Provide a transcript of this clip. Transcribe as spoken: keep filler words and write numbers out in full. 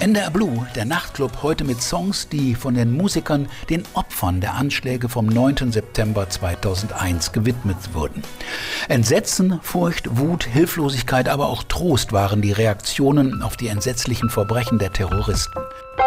N D R Blue, der Nachtclub, heute mit Songs, die von den Musikern den Opfern der Anschläge vom neunten September zweitausendeins gewidmet wurden. Entsetzen, Furcht, Wut, Hilflosigkeit, aber auch Trost waren die Reaktionen auf die entsetzlichen Verbrechen der Terroristen.